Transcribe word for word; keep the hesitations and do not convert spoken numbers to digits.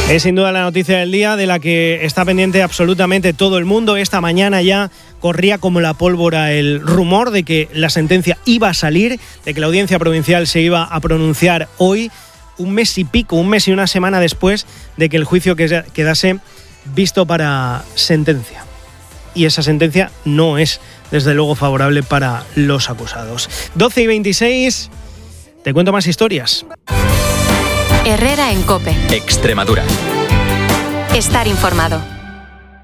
Es sin duda la noticia del día de la que está pendiente absolutamente todo el mundo. Esta mañana ya corría como la pólvora el rumor de que la sentencia iba a salir, de que la audiencia provincial se iba a pronunciar hoy, un mes y pico, un mes y una semana después de que el juicio quedase visto para sentencia. Y esa sentencia no es, desde luego, favorable para los acusados. doce y veintiséis, te cuento más historias. Herrera en COPE. Extremadura. Estar informado.